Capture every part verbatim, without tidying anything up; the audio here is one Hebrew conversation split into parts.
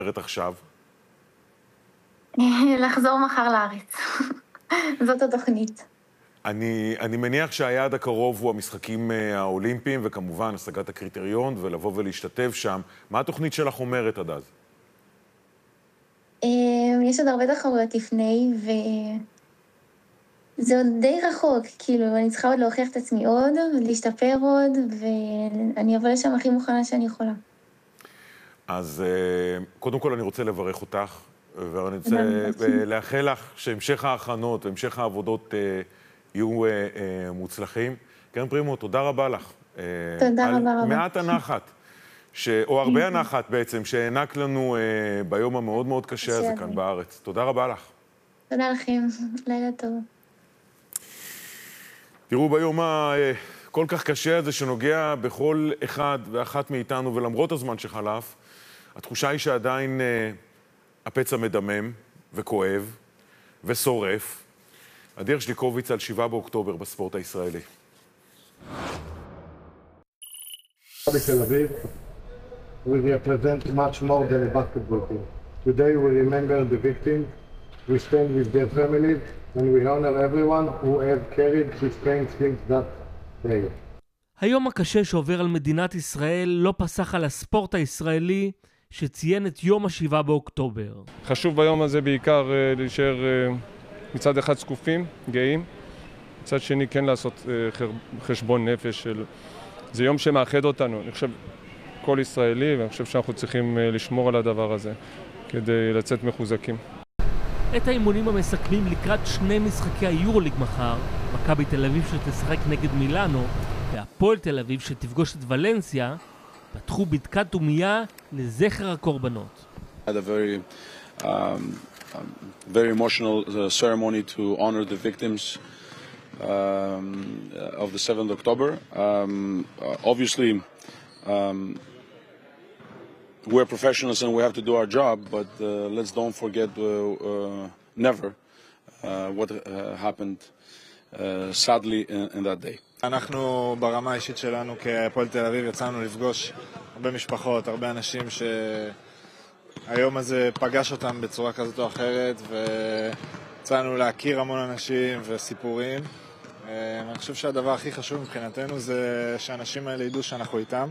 עכשיו? לחזור מחר לארץ. זאת התוכנית. אני, אני מניח שהיעד הקרוב הוא המשחקים האולימפיים, וכמובן השגת הקריטריון, ולבוא ולהשתתף שם. מה התוכנית שלך אומרת עד אז? יש עוד הרבה תחרויות לפני, וזה עוד די רחוק. כאילו, אני צריכה עוד להוכיח את עצמי עוד, להשתפר עוד, ואני אבוא לשם הכי מוכנה שאני יכולה. אז קודם כל אני רוצה לברך אותך, ואני רוצה לאחל לך שהמשך ההכנות והמשך העבודות יהיו מוצלחים. קרן פרימו, תודה רבה לך. תודה רבה רבה. על מעט הנחת, או הרבה הנחת בעצם, שהענק לנו ביום המאוד מאוד קשה הזה כאן בארץ. תודה רבה לך. תודה לכם, לילה טוב. תראו, ביום הכל כך קשה הזה שנוגע בכל אחד ואחת מאיתנו, ולמרות הזמן שחלף, התחושה היא שעדיין הפצע מדמם וכואב ושורף. אדיר שליקוביץ על שבעה באוקטובר בספורט הישראלי. בתל אביב, we represent much more than a basketball team. Today we remember the victims, we stand with their families, and we honor everyone who has carried his pain since that day. היום הקשה שעובר על מדינת ישראל לא פסח על הספורט הישראלי שציין את יום השבעה באוקטובר. חשוב ביום הזה בעיקר uh, להישאר uh, מצד אחד זקופים, גאים, מצד שני כן לעשות uh, חשבון נפש של... זה יום שמאחד אותנו, אני חושב כל ישראלי, ואני חושב שאנחנו צריכים uh, לשמור על הדבר הזה כדי לצאת מחוזקים. את האימונים המסכמים לקראת שני משחקי היורוליג מחר, מכבי תל אביב שתשחק נגד מילאנו והפועל תל אביב שתפגוש את ולנסיה, פתחו בדקת דומייה לזכר הקורבנות. Had a very um, very emotional uh, ceremony to honor the victims um, of the seventh of October. Um, uh, obviously um, we're professionals and we have to do our job, but uh, let's don't forget uh, uh, never uh, what uh, happened uh, sadly in, in that day. אנחנו ברמה האישית שלנו כפועל תל אביב יצאנו לפגוש הרבה משפחות, הרבה אנשים שהיום הזה פגש אותם בצורה כזאת או אחרת, ויצאנו להכיר המון אנשים וסיפורים. אני חושב שהדבר הכי חשוב מבחינתנו זה שהאנשים האלה ידעו שאנחנו איתם,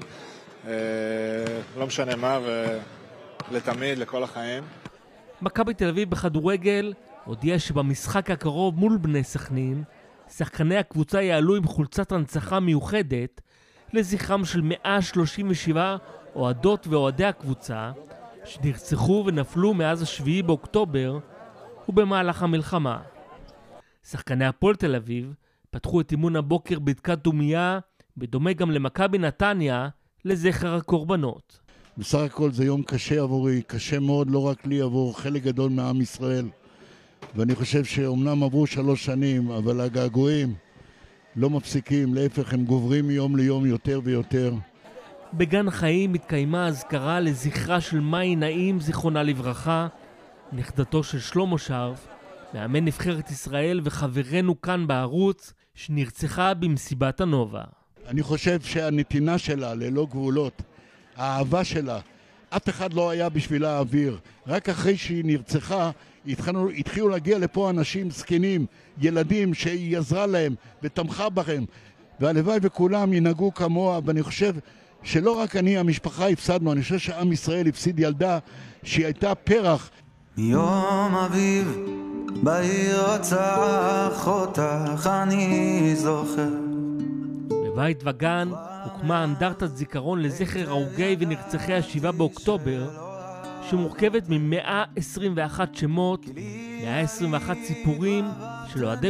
לא משנה מה, ולתמיד, לכל החיים. מכבי תל אביב בכדורגל הודיע שבמשחק הקרוב מול בני סכנין שחקני הקבוצה יעלו עם חולצת הנצחה מיוחדת לזכרם של מאה שלושים ושבע אוהדות ואוהדי הקבוצה שנרצחו ונפלו מאז השביעי באוקטובר ובמהלך המלחמה. שחקני הפועל תל אביב פתחו את אימון הבוקר בדקת דומייה, בדומה גם למכבי נתניה, לזכר הקורבנות. בסך הכל זה יום קשה עבורי, קשה מאוד, לא רק לי, עבור חלק גדול מעם ישראל. ואני חושב שאומנם עברו שלוש שנים, אבל הגעגועים לא מפסיקים, להפך הם גוברים מיום ליום יותר ויותר. בגן חיים התקיימה הזכרה לזכרה של מאי נעים, זיכרונה לברכה, נכדתו של שלמה שרף, מאמן נבחרת ישראל וחברנו כאן בערוץ, שנרצחה במסיבת הנובה. אני חושב שהנתינה שלה ללא גבולות, האהבה שלה, אף אחד לא היה בשבילה האוויר. רק אחרי שהיא נרצחה, התחילו, התחילו להגיע לפה אנשים זקנים, ילדים שהיא עזרה להם ותמכה בהם. והלוואי וכולם ינהגו כמוה, ואני חושב שלא רק אני, המשפחה הפסדנו, אני חושב שעם ישראל הפסיד ילדה שהיא הייתה פרח. יום אביב, בעיר רצח אותך אני זוכר. בבית וגן הוקמה אנדרטת זיכרון לזכר הרוגי ונרצחי השבעה באוקטובר, שמורכבת מ-מאה עשרים ואחת שמות, מאה עשרים ואחת סיפורים של אוהדי